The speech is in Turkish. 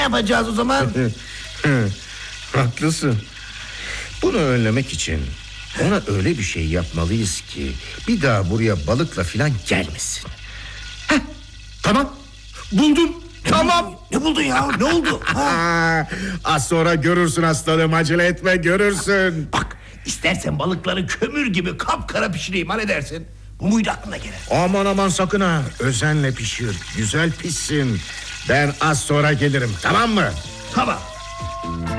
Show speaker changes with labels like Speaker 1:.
Speaker 1: yapacağız o zaman?
Speaker 2: Haklısın. Bunu önlemek için ona öyle bir şey yapmalıyız ki bir daha buraya balıkla filan gelmesin. Heh, tamam, buldum. Tamam.
Speaker 1: Ne buldun ya? Ne oldu?
Speaker 2: Az sonra görürsün aslanım, acele etme, görürsün.
Speaker 1: Bak, istersen balıkları kömür gibi kapkara pişireyim, ha ne dersin? Bu muydu aklına gelen?
Speaker 2: Aman aman, sakın ha. Özenle pişir, güzel pişsin. Ben az sonra gelirim, tamam mı?
Speaker 1: Tamam.